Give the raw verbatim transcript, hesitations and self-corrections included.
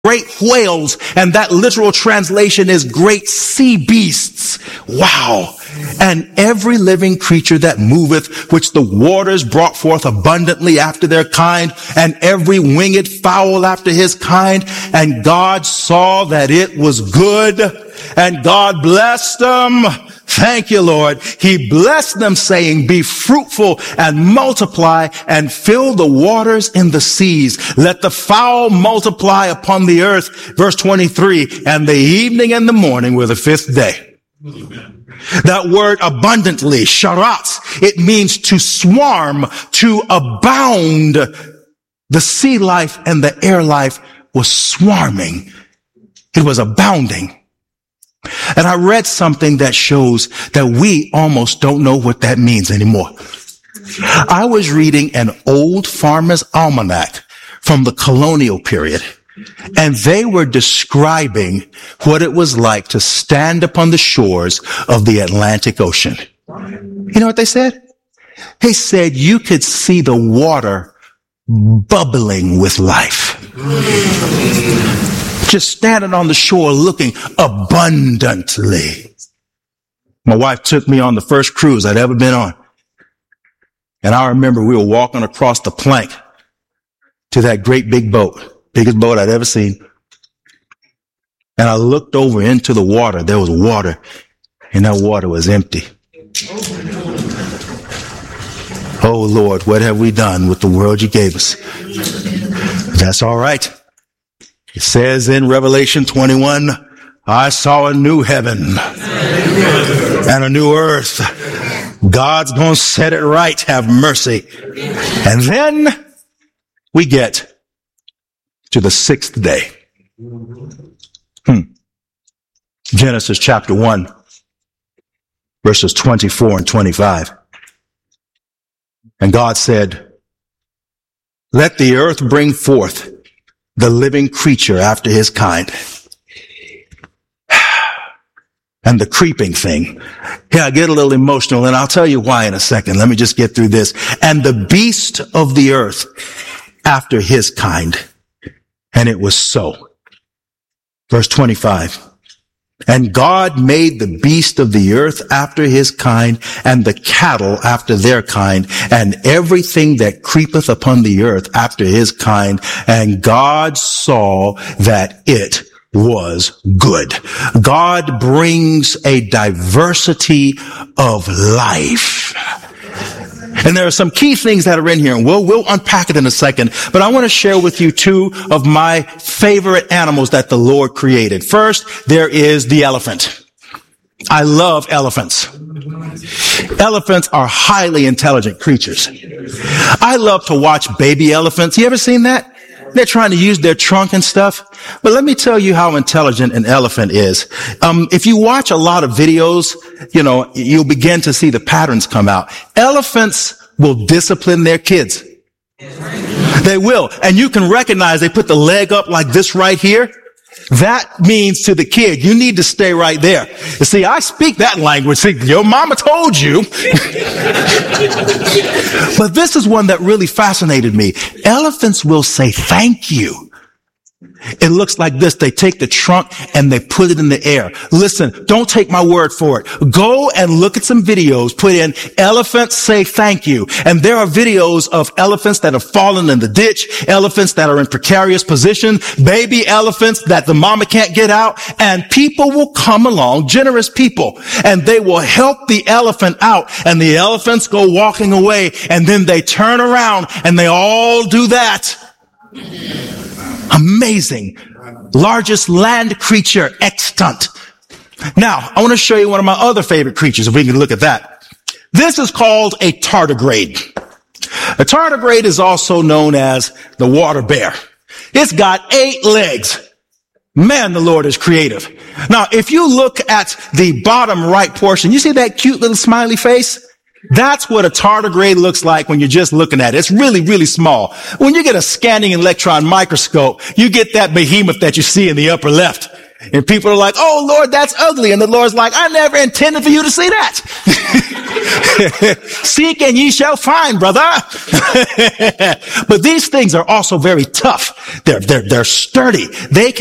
great whales, and that literal translation is great sea beasts. Wow. And every living creature that moveth, which the waters brought forth abundantly after their kind, and every winged fowl after his kind. And God saw that it was good, and God blessed them. Thank you, Lord. He blessed them, saying, be fruitful and multiply and fill the waters in the seas. Let the fowl multiply upon the earth. Verse twenty-three, and the evening and the morning were the fifth day. Amen. That word abundantly, sharatz, it means to swarm, to abound. The sea life and the air life was swarming. It was abounding. And I read something that shows that we almost don't know what that means anymore. I was reading an old farmer's almanac from the colonial period, and they were describing what it was like to stand upon the shores of the Atlantic Ocean. You know what they said? They said you could see the water bubbling with life. Just standing on the shore looking abundantly. My wife took me on the first cruise I'd ever been on. And I remember we were walking across the plank to that great big boat, biggest boat I'd ever seen. And I looked over into the water. There was water, and that water was empty. Oh, Lord, what have we done with the world you gave us? That's all right. It says in Revelation twenty-one, I saw a new heaven and a new earth. God's going to set it right. Have mercy. And then we get to the sixth day. Hmm. Genesis chapter one, verses twenty-four and twenty-five. And God said, let the earth bring forth the living creature after his kind. And the creeping thing. Yeah, I get a little emotional, and I'll tell you why in a second. Let me just get through this. And the beast of the earth after his kind. And it was so. Verse twenty-five. And God made the beast of the earth after his kind, and the cattle after their kind, and everything that creepeth upon the earth after his kind. And God saw that it was good. God brings a diversity of life. And there are some key things that are in here, and we'll, we'll unpack it in a second. But I want to share with you two of my favorite animals that the Lord created. First, there is the elephant. I love elephants. Elephants are highly intelligent creatures. I love to watch baby elephants. You ever seen that? They're trying to use their trunk and stuff. But let me tell you how intelligent an elephant is. Um, if you watch a lot of videos, you know, you'll begin to see the patterns come out. Elephants will discipline their kids. They will. And you can recognize they put the leg up like this right here. That means to the kid, you need to stay right there. You see, I speak that language. See, your mama told you. But this is one that really fascinated me. Elephants will say thank you. It looks like this. They take the trunk and they put it in the air. Listen, don't take my word for it. Go and look at some videos. Put in elephants say thank you. And there are videos of elephants that have fallen in the ditch, elephants that are in precarious position, baby elephants that the mama can't get out. And people will come along, generous people, and they will help the elephant out. And the elephants go walking away, and then they turn around and they all do that. Amazing. Largest land creature extant. Now, I want to show you one of my other favorite creatures, if we can look at that. This is called a tardigrade. A tardigrade is also known as the water bear. It's got eight legs. Man, the Lord is creative. Now, if you look at the bottom right portion, you see that cute little smiley face? That's what a tardigrade looks like when you're just looking at it. It's really, really small. When you get a scanning electron microscope, you get that behemoth that you see in the upper left. And people are like, oh, Lord, that's ugly. And the Lord's like, I never intended for you to see that. Seek and ye shall find, brother. But these things are also very tough. They're, they're, they're sturdy. They can